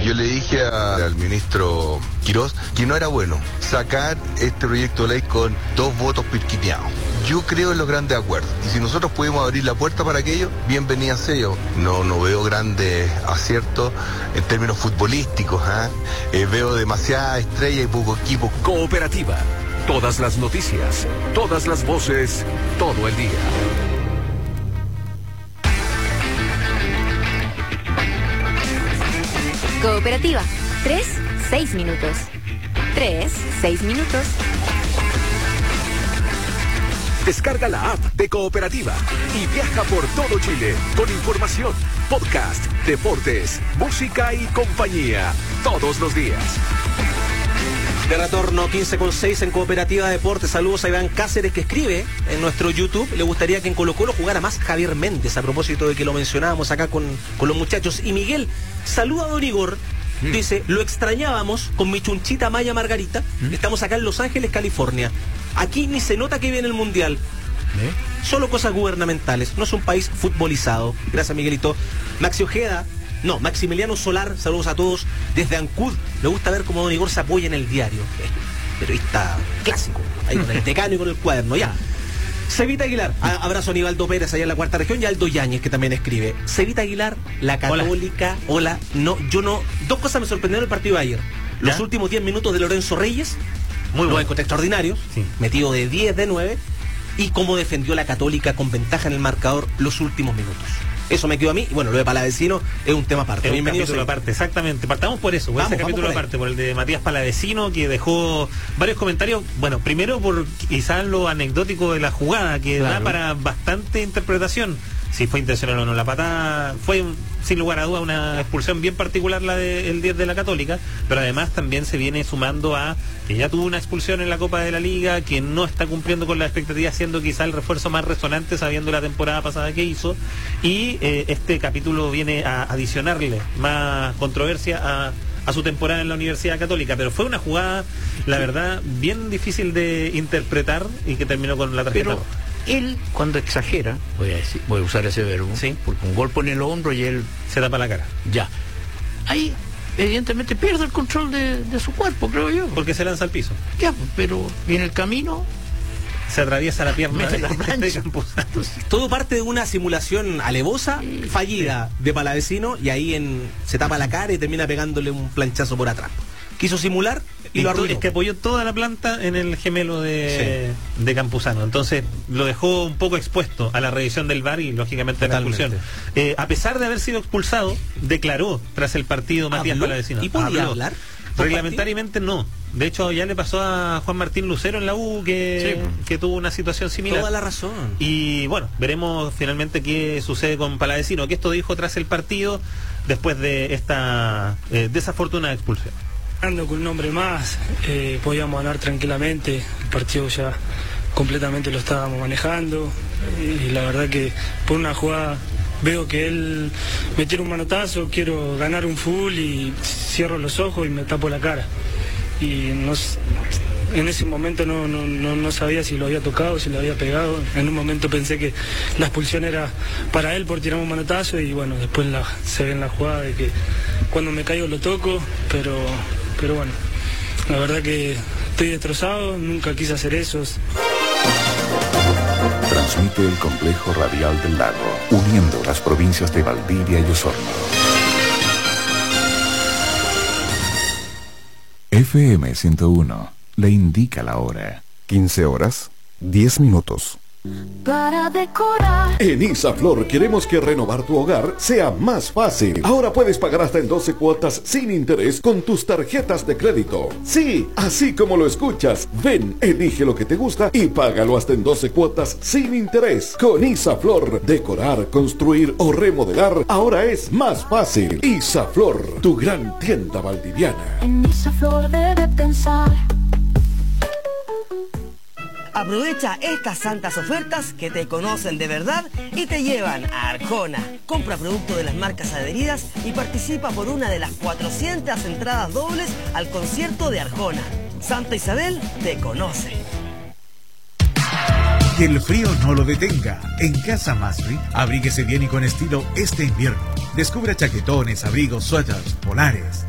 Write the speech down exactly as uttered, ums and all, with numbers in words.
Yo le dije a, al ministro Quirós que no era bueno sacar este proyecto de ley con dos votos pirquineados. Yo creo en los grandes acuerdos. Y si nosotros pudimos abrir la puerta para aquello, bienvenida sea yo. No, no veo grandes aciertos en términos futbolísticos. ¿eh? Eh, veo demasiada estrella y poco equipo. Cooperativa. Todas las noticias, todas las voces, todo el día. Cooperativa. Tres, seis minutos. Tres, seis minutos. Descarga la app de Cooperativa y viaja por todo Chile con información, podcast, deportes, música y compañía todos los días. De retorno quince con seis en Cooperativa Deportes. Saludos a Iván Cáceres, que escribe en nuestro YouTube: le gustaría que en Colo Colo jugara más Javier Méndez, a propósito de que lo mencionábamos acá con, con los muchachos. Y Miguel saluda a Don Igor, mm. dice: lo extrañábamos con mi chunchita Maya Margarita. mm. Estamos acá en Los Ángeles, California. Aquí ni se nota que viene el Mundial. ¿Eh? Solo cosas gubernamentales. No es un país futbolizado. Gracias, Miguelito. Maxi Ojeda, no, Maximiliano Solar, saludos a todos desde Ancud. Me gusta ver cómo Don Igor se apoya en el diario. Periodista clásico, ahí con el decano y con el cuaderno, ya. Cevita Aguilar, a, abrazo a Aníbaldo Pérez allá en la cuarta región, y Aldo Yáñez, que también escribe. Cevita Aguilar, la Católica, hola. hola, no, yo no, dos cosas me sorprendieron el partido de ayer. Los ¿Ya? últimos diez minutos de Lorenzo Reyes, muy bueno, en contexto ordinario, sí. metido de diez, de nueve, y cómo defendió la Católica con ventaja en el marcador los últimos minutos. Eso me quedó a mí, y bueno, lo de Palavecino es un tema aparte. Es un capítulo aparte, exactamente. Partamos por eso, por vamos, ese capítulo por aparte, por el de Matías Palavecino, que dejó varios comentarios. Bueno, primero por quizás lo anecdótico de la jugada, que claro. da para bastante interpretación. Si fue intencional o no la patada, fue sin lugar a duda una expulsión bien particular la del diez de la Católica, pero además también se viene sumando a que ya tuvo una expulsión en la Copa de la Liga, que no está cumpliendo con la expectativa, siendo quizá el refuerzo más resonante sabiendo la temporada pasada que hizo, y eh, este capítulo viene a adicionarle más controversia a a su temporada en la Universidad Católica, pero fue una jugada, la verdad, bien difícil de interpretar y que terminó con la tarjeta. Pero él, cuando exagera, voy a decir, voy a usar ese verbo, ¿sí? Porque un golpe en el hombro y él se tapa la cara. Ya. Ahí, evidentemente, pierde el control de, de su cuerpo, creo yo. Porque se lanza al piso. Ya, pero y en el camino se atraviesa la pierna de, la de Todo parte de una simulación alevosa, sí, fallida, sí. de Palavecino, y ahí en se tapa la cara y termina pegándole un planchazo por atrás. Quiso simular y, y lo arruinó. Es que apoyó toda la planta en el gemelo de, sí. de Campuzano. Entonces lo dejó un poco expuesto a la revisión del V A R y lógicamente a la expulsión. Eh, a pesar de haber sido expulsado, declaró tras el partido Matías Palavecino. ¿Y podía Habló. hablar? Reglamentariamente no. De hecho, ya le pasó a Juan Martín Lucero en la U que, sí. que tuvo una situación similar. Toda la razón. Y bueno, veremos finalmente qué sucede con Palavecino, que esto dijo tras el partido, después de esta eh, desafortunada expulsión. Ando con un hombre más, eh, podíamos ganar tranquilamente, el partido ya completamente lo estábamos manejando, y la verdad que por una jugada veo que él me tira un manotazo, quiero ganar un full y cierro los ojos y me tapo la cara. Y no, en ese momento no, no, no, no sabía si lo había tocado, si lo había pegado. En un momento pensé que la expulsión era para él por tirar un manotazo, y bueno, después la, se ve en la jugada de que cuando me caigo lo toco, pero, pero bueno, la verdad que estoy destrozado, nunca quise hacer eso. Transmite el Complejo Radial del Lago, uniendo las provincias de Valdivia y Osorno. F M ciento uno le indica la hora. quince horas, diez minutos. Para decorar. En Isaflor queremos que renovar tu hogar sea más fácil. Ahora puedes pagar hasta en doce cuotas sin interés con tus tarjetas de crédito. Sí, así como lo escuchas. Ven, elige lo que te gusta y págalo hasta en doce cuotas sin interés. Con Isaflor, decorar, construir o remodelar ahora es más fácil. Isaflor, tu gran tienda valdiviana. En Isaflor debe pensar. Aprovecha estas santas ofertas que te conocen de verdad y te llevan a Arjona. Compra producto de las marcas adheridas y participa por una de las cuatrocientas entradas dobles al concierto de Arjona. Santa Isabel te conoce. Que el frío no lo detenga. En Casa Masri, abríguese bien y con estilo este invierno. Descubra chaquetones, abrigos, suéteres, polares.